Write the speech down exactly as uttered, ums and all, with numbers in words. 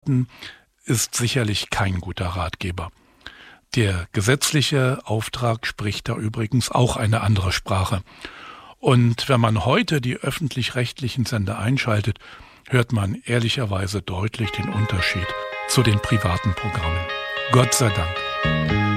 halten, ist sicherlich kein guter Ratgeber. Der gesetzliche Auftrag spricht da übrigens auch eine andere Sprache. Und wenn man heute die öffentlich-rechtlichen Sender einschaltet, hört man ehrlicherweise deutlich den Unterschied zu den privaten Programmen. Gott sei Dank.